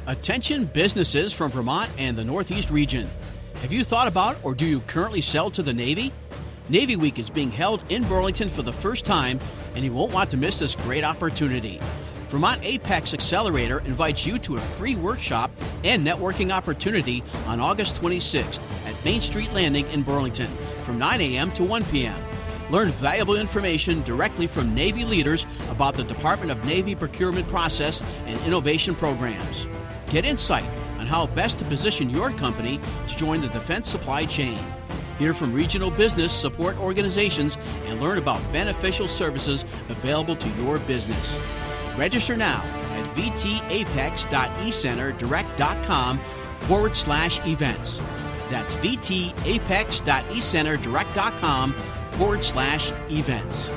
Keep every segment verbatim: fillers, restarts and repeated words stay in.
Attention businesses from Vermont and the Northeast region. Have you thought about or do you currently sell to the Navy? Navy Week is being held in Burlington for the first time, and you won't want to miss this great opportunity. Vermont Apex Accelerator invites you to a free workshop and networking opportunity on August twenty-sixth at Main Street Landing in Burlington from nine a.m. to one p.m. Learn valuable information directly from Navy leaders about the Department of Navy procurement process and innovation programs. Get insight on how best to position your company to join the defense supply chain. Hear from regional business support organizations and learn about beneficial services available to your business. Register now at vtapex.ecenterdirect.com forward slash events. That's vtapex.ecenterdirect.com forward slash events.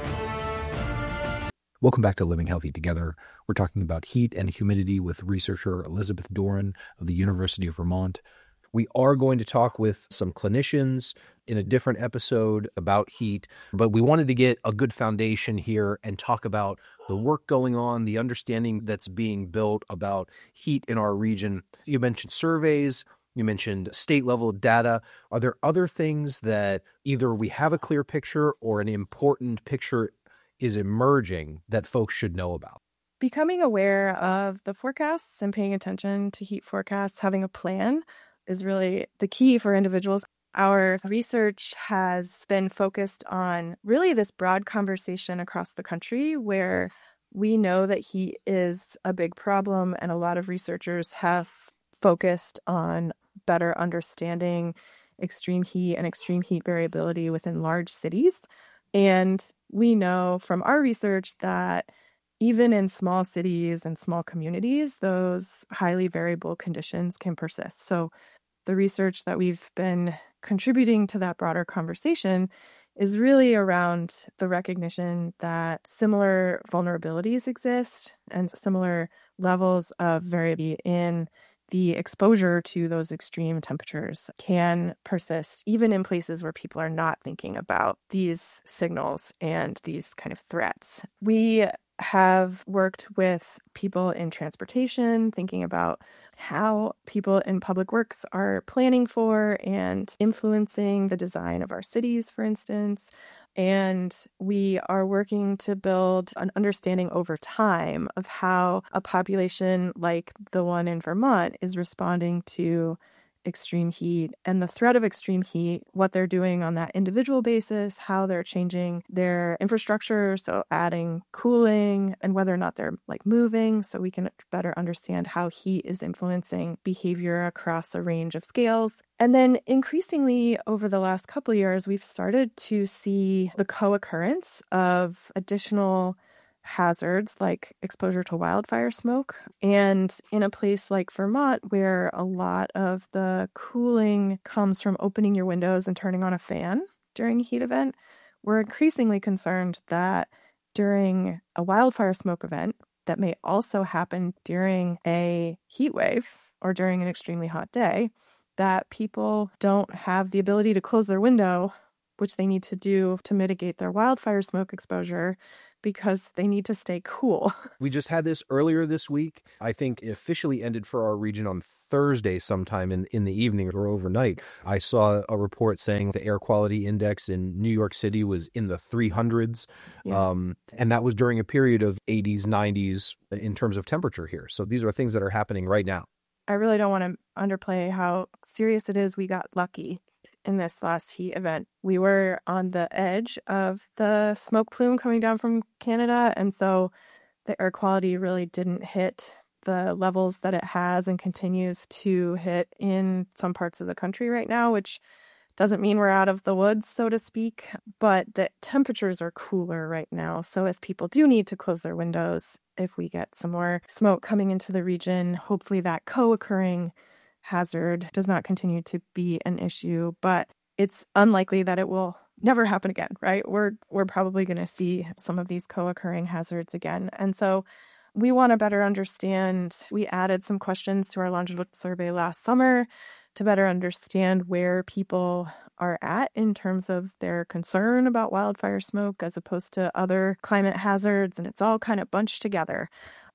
Welcome back to Living Healthy Together. We're talking about heat and humidity with researcher Elizabeth Doran of the University of Vermont. We are going to talk with some clinicians in a different episode about heat, but we wanted to get a good foundation here and talk about the work going on, the understanding that's being built about heat in our region. You mentioned surveys. You mentioned state-level data. Are there other things that either we have a clear picture or an important picture is emerging that folks should know about? Becoming aware of the forecasts and paying attention to heat forecasts, having a plan is really the key for individuals. Our research has been focused on really this broad conversation across the country where we know that heat is a big problem, and a lot of researchers have focused on better understanding extreme heat and extreme heat variability within large cities. And we know from our research that even in small cities and small communities, those highly variable conditions can persist. So the research that we've been contributing to that broader conversation is really around the recognition that similar vulnerabilities exist and similar levels of variability in the exposure to those extreme temperatures can persist even in places where people are not thinking about these signals and these kind of threats. We have worked with people in transportation, thinking about how people in public works are planning for and influencing the design of our cities, for instance. And we are working to build an understanding over time of how a population like the one in Vermont is responding to extreme heat and the threat of extreme heat, what they're doing on that individual basis, how they're changing their infrastructure, so adding cooling, and whether or not they're like moving, so we can better understand how heat is influencing behavior across a range of scales. And then increasingly over the last couple of years, we've started to see the co-occurrence of additional hazards like exposure to wildfire smoke. And in a place like Vermont, where a lot of the cooling comes from opening your windows and turning on a fan during a heat event, we're increasingly concerned that during a wildfire smoke event that may also happen during a heat wave or during an extremely hot day, that people don't have the ability to close their window, which they need to do to mitigate their wildfire smoke exposure, because they need to stay cool. We just had this earlier this week. I think it officially ended for our region on Thursday sometime in, in the evening or overnight. I saw a report saying the air quality index in New York City was in the three hundreds. Yeah. Um, and that was during a period of eighties, nineties in terms of temperature here. So these are things that are happening right now. I really don't want to underplay how serious it is. We got lucky in this last heat event. We were on the edge of the smoke plume coming down from Canada, and so the air quality really didn't hit the levels that it has and continues to hit in some parts of the country right now, which doesn't mean we're out of the woods, so to speak, but the temperatures are cooler right now. So if people do need to close their windows, if we get some more smoke coming into the region, hopefully that co-occurring hazard does not continue to be an issue, but it's unlikely that it will never happen again, right? We're we're probably going to see some of these co-occurring hazards again. And so we want to better understand. We added some questions to our longitudinal survey last summer to better understand where people are at in terms of their concern about wildfire smoke as opposed to other climate hazards. And it's all kind of bunched together.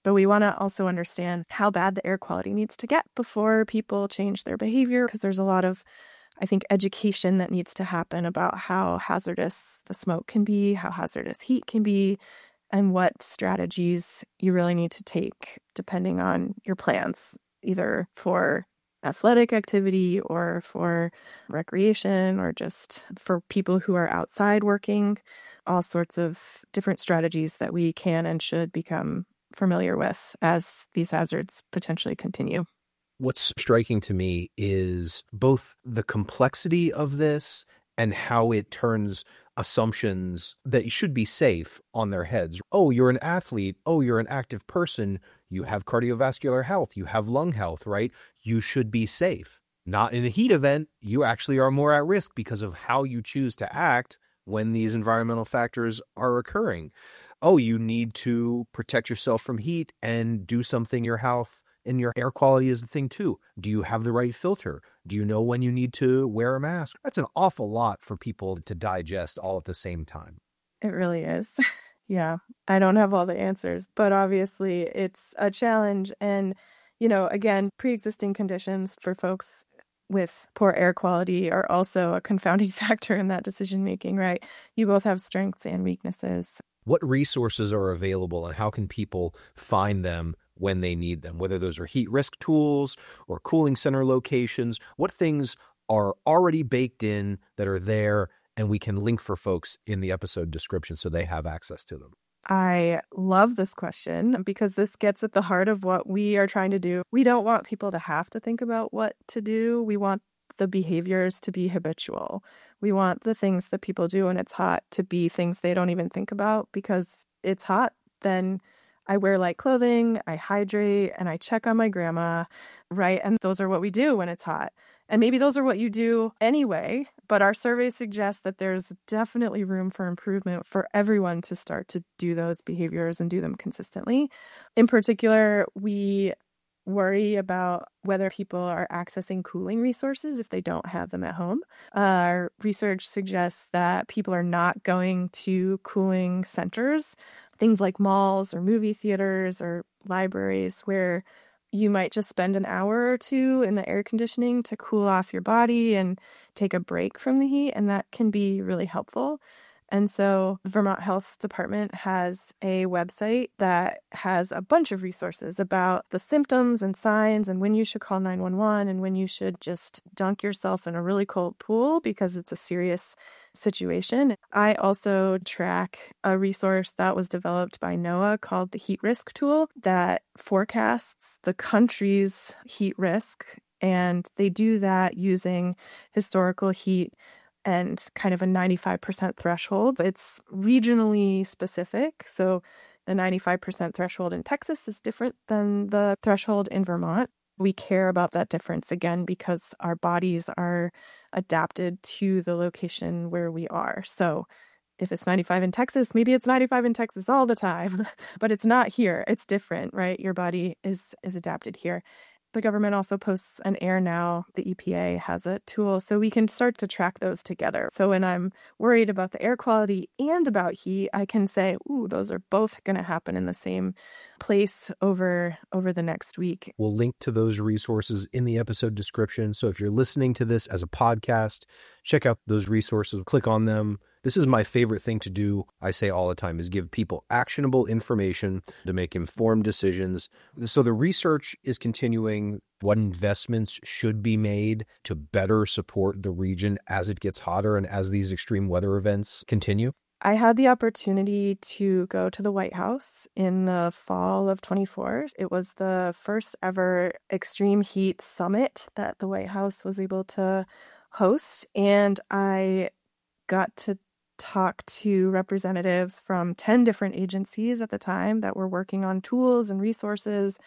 But we want to also understand how bad the air quality needs to get before people change their behavior, because there's a lot of, I think, education that needs to happen about how hazardous the smoke can be, how hazardous heat can be, and what strategies you really need to take depending on your plans, either for athletic activity or for recreation or just for people who are outside working, all sorts of different strategies that we can and should become familiar with as these hazards potentially continue. What's striking to me is both the complexity of this and how it turns assumptions that should be safe on their heads. Oh, you're an athlete. Oh, you're an active person. You have cardiovascular health. You have lung health, right? You should be safe. Not in a heat event. You actually are more at risk because of how you choose to act when these environmental factors are occurring. Oh, you need to protect yourself from heat and do something in your health. And your air quality is the thing too. Do you have the right filter? Do you know when you need to wear a mask? That's an awful lot for people to digest all at the same time. It really is. Yeah, I don't have all the answers, but obviously it's a challenge. And, you know, again, pre-existing conditions for folks with poor air quality are also a confounding factor in that decision making, right? You both have strengths and weaknesses. What resources are available and how can people find them when they need them, whether those are heat risk tools or cooling center locations? What things are already baked in that are there and we can link for folks in the episode description so they have access to them? I love this question because this gets at the heart of what we are trying to do. We don't want people to have to think about what to do. We want the behaviors to be habitual. We want the things that people do when it's hot to be things they don't even think about, because it's hot, then I wear light clothing, I hydrate, and I check on my grandma, right? And those are what we do when it's hot. And maybe those are what you do anyway, but our survey suggests that there's definitely room for improvement for everyone to start to do those behaviors and do them consistently. In particular, we worry about whether people are accessing cooling resources if they don't have them at home. Our research suggests that people are not going to cooling centers, things like malls or movie theaters or libraries, where you might just spend an hour or two in the air conditioning to cool off your body and take a break from the heat, and that can be really helpful. And so the Vermont Health Department has a website that has a bunch of resources about the symptoms and signs and when you should call nine one one and when you should just dunk yourself in a really cold pool because it's a serious situation. I also track a resource that was developed by NOAA called the Heat Risk Tool that forecasts the country's heat risk, and they do that using historical heat and kind of a ninety-five percent threshold. It's regionally specific. So the ninety-five percent threshold in Texas is different than the threshold in Vermont. We care about that difference, again, because our bodies are adapted to the location where we are. So if it's ninety-five in Texas, maybe it's ninety-five in Texas all the time, but it's not here. It's different, right? Your body is is adapted here. The government also posts an AirNow. The E P A has a tool, so we can start to track those together. So when I'm worried about the air quality and about heat, I can say, ooh, those are both going to happen in the same place over, over the next week. We'll link to those resources in the episode description. So if you're listening to this as a podcast, check out those resources, click on them. This is my favorite thing to do, I say all the time, is give people actionable information to make informed decisions. So the research is continuing. What investments should be made to better support the region as it gets hotter and as these extreme weather events continue? I had the opportunity to go to the White House in the fall of twenty-four. It was the first ever extreme heat summit that the White House was able to host, and I got to talk to representatives from ten different agencies at the time that were working on tools and resources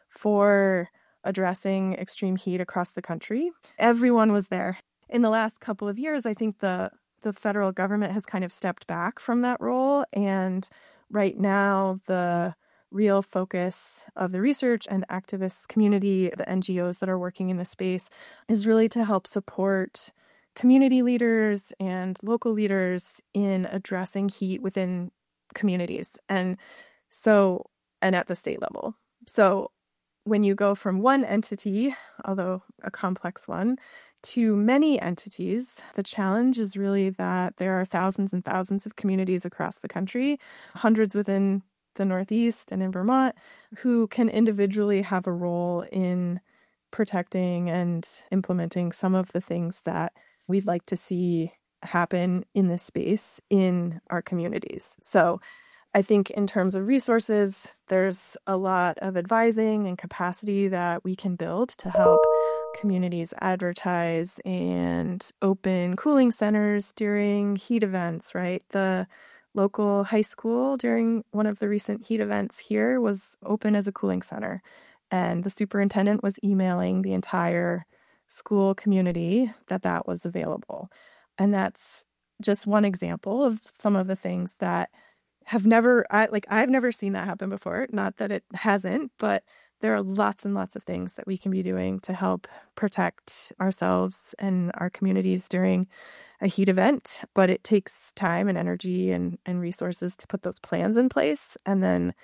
for addressing extreme heat across the country. Everyone was there. In the last couple of years, I think the the federal government has kind of stepped back from that role. And right now, the real focus of the research and activist community, the N G Os that are working in the space, is really to help support community leaders and local leaders in addressing heat within communities. And so and at the state level. So when you go from one entity, although a complex one, to many entities, the challenge is really that there are thousands and thousands of communities across the country, hundreds within the Northeast and in Vermont, who can individually have a role in protecting and implementing some of the things that we'd like to see happen in this space in our communities. So I think in terms of resources, there's a lot of advising and capacity that we can build to help communities advertise and open cooling centers during heat events, right? The local high school during one of the recent heat events here was open as a cooling center. And the superintendent was emailing the entire school community that that was available. And that's just one example of some of the things that have never, I, like, I've never seen that happen before. Not that it hasn't, but there are lots and lots of things that we can be doing to help protect ourselves and our communities during a heat event. But it takes time and energy and, and resources to put those plans in place and then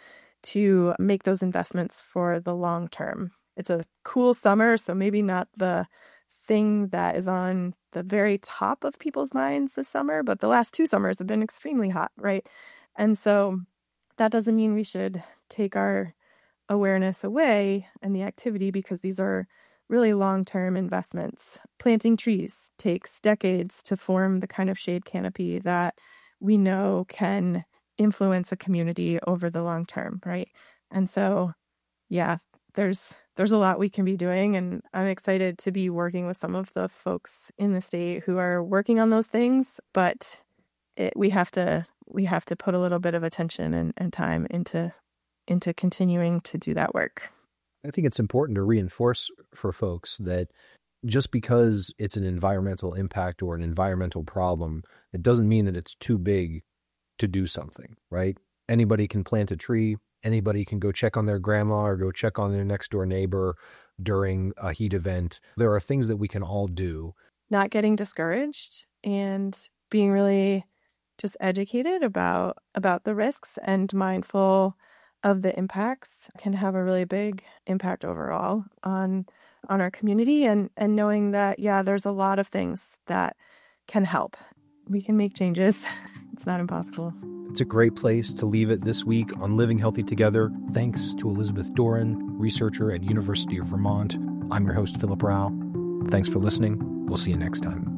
to make those investments for the long term. It's a cool summer, so maybe not the thing that is on the very top of people's minds this summer, but the last two summers have been extremely hot, right? And so that doesn't mean we should take our awareness away and the activity, because these are really long-term investments. Planting trees takes decades to form the kind of shade canopy that we know can influence a community over the long term, right? And so, yeah, there's there's a lot we can be doing, and I'm excited to be working with some of the folks in the state who are working on those things, but it, we have to we have to put a little bit of attention and, and time into into continuing to do that work. I think it's important to reinforce for folks that just because it's an environmental impact or an environmental problem, it doesn't mean that it's too big to do something, right? Anybody can plant a tree. Anybody can go check on their grandma or go check on their next door neighbor during a heat event. There are things that we can all do. Not getting discouraged and being really just educated about about the risks and mindful of the impacts can have a really big impact overall on on our community, and and knowing that, yeah, there's a lot of things that can help. We can make changes. It's not impossible. It's a great place to leave it this week on Living Healthy Together. Thanks to Elizabeth Doran, researcher at University of Vermont. I'm your host, Philip Rao. Thanks for listening. We'll see you next time.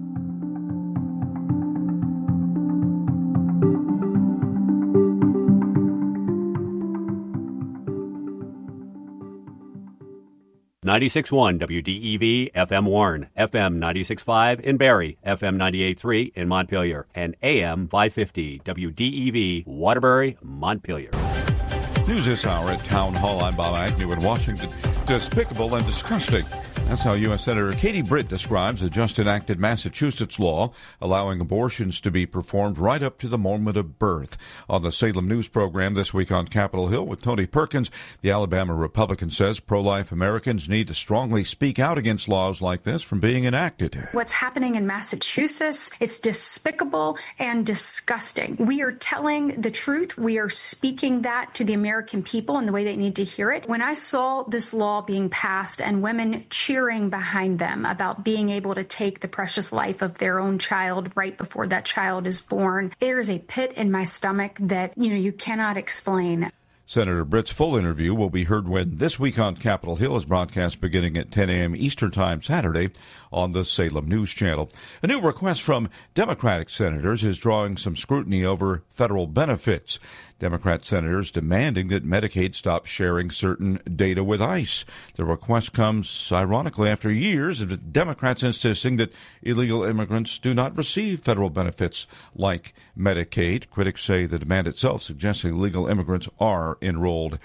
ninety-six point one W D E V F M Warren, F M ninety-six point five in Barrie, F M ninety-eight point three in Montpelier, and A M five fifty W D E V Waterbury, Montpelier. News this hour at Town Hall. I'm Bob Agnew in Washington. Despicable and disgusting. That's how U S Senator Katie Britt describes a just-enacted Massachusetts law allowing abortions to be performed right up to the moment of birth. On the Salem News program this week on Capitol Hill with Tony Perkins, the Alabama Republican says pro-life Americans need to strongly speak out against laws like this from being enacted. What's happening in Massachusetts, it's despicable and disgusting. We are telling the truth. We are speaking that to the American people in the way they need to hear it. When I saw this law being passed and women cheering behind them about being able to take the precious life of their own child right before that child is born, there is a pit in my stomach that, you know, you cannot explain. Senator Britt's full interview will be heard when This Week on Capitol Hill is broadcast beginning at ten a.m. Eastern Time Saturday on the Salem News Channel. A new request from Democratic senators is drawing some scrutiny over federal benefits. Democrat senators demanding that Medicaid stop sharing certain data with ICE. The request comes, ironically, after years of Democrats insisting that illegal immigrants do not receive federal benefits like Medicaid. Critics say the demand itself suggests illegal immigrants are enrolled.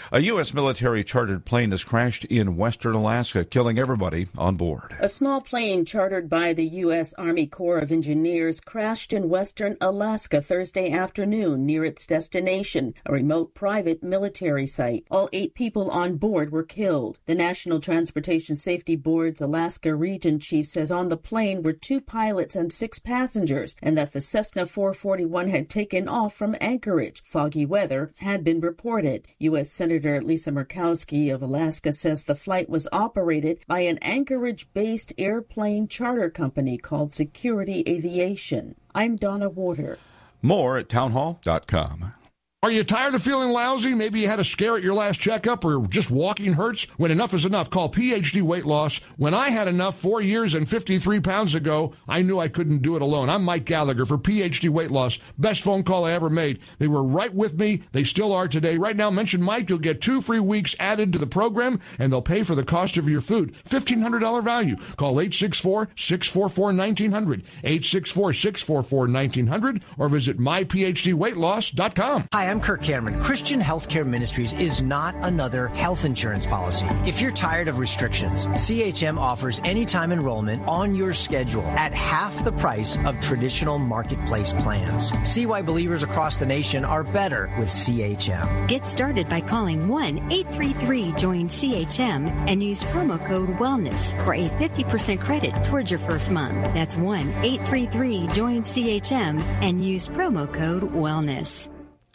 A U S military chartered plane has crashed in western Alaska, killing everybody on board. A small plane chartered by the U S Army Corps of Engineers crashed in western Alaska Thursday afternoon near its destination, a remote private military site. All eight people on board were killed. The National Transportation Safety Board's Alaska Region Chief says on the plane were two pilots and six passengers, and that the Cessna four forty-one had taken off from Anchorage. Foggy weather had been reported. U S Senator Lisa Murkowski of Alaska says the flight was operated by an Anchorage-based airplane charter company called Security Aviation. I'm Donna Warder. More at townhall dot com. Are you tired of feeling lousy? Maybe you had a scare at your last checkup or just walking hurts? When enough is enough, call P H D Weight Loss. When I had enough four years and fifty-three pounds ago, I knew I couldn't do it alone. I'm Mike Gallagher for P H D Weight Loss. Best phone call I ever made. They were right with me. They still are today. Right now, mention Mike. You'll get two free weeks added to the program, and they'll pay for the cost of your food. fifteen hundred dollars value. Call eight six four, six four four, one nine zero zero, eight six four, six four four, one nine zero zero, or visit my p h d weight loss dot com. Hi, I'm Kirk Cameron. Christian Healthcare Ministries is not another health insurance policy. If you're tired of restrictions, C H M offers anytime enrollment on your schedule at half the price of traditional marketplace plans. See why believers across the nation are better with C H M. Get started by calling one eight three three join C H M and use promo code WELLNESS for a fifty percent credit towards your first month. That's one eight three three join C H M and use promo code WELLNESS.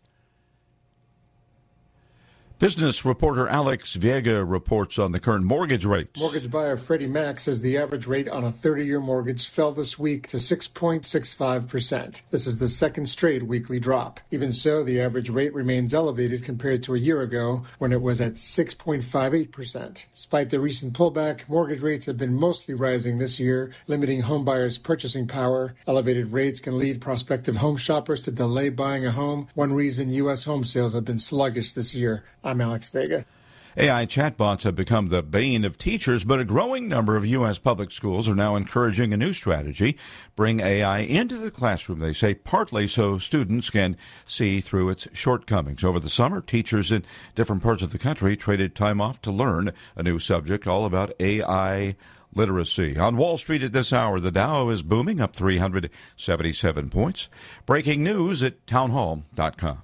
Business reporter Alex Vega reports on the current mortgage rates. Mortgage buyer Freddie Mac says the average rate on a thirty-year mortgage fell this week to six point six five percent. This is the second straight weekly drop. Even so, the average rate remains elevated compared to a year ago when it was at six point five eight percent. Despite the recent pullback, mortgage rates have been mostly rising this year, limiting homebuyers' purchasing power. Elevated rates can lead prospective home shoppers to delay buying a home, one reason U S home sales have been sluggish this year. I'm Alex Vega. A I chatbots have become the bane of teachers, but a growing number of U S public schools are now encouraging a new strategy. Bring A I into the classroom, they say, partly so students can see through its shortcomings. Over the summer, teachers in different parts of the country traded time off to learn a new subject all about A I literacy. On Wall Street at this hour, the Dow is booming, up three hundred seventy-seven points. Breaking news at townhall dot com.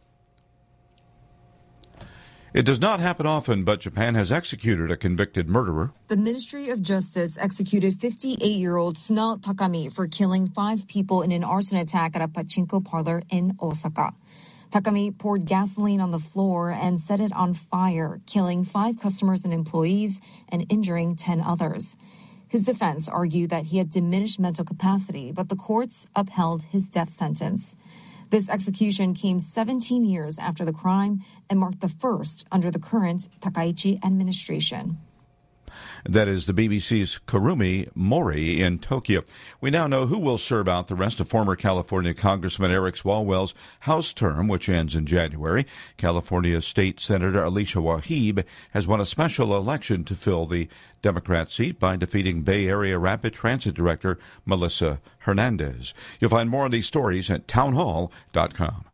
It does not happen often, but Japan has executed a convicted murderer. The Ministry of Justice executed fifty-eight-year-old Suna Takami for killing five people in an arson attack at a pachinko parlor in Osaka. Takami poured gasoline on the floor and set it on fire, killing five customers and employees and injuring ten others. His defense argued that he had diminished mental capacity, but the courts upheld his death sentence. This execution came seventeen years after the crime and marked the first under the current Takaichi administration. That is the B B C's Kurumi Mori in Tokyo. We now know who will serve out the rest of former California Congressman Eric Swalwell's House term, which ends in January. California State Senator Alicia Wahib has won a special election to fill the Democrat seat by defeating Bay Area Rapid Transit Director Melissa Hernandez. You'll find more on these stories at townhall dot com.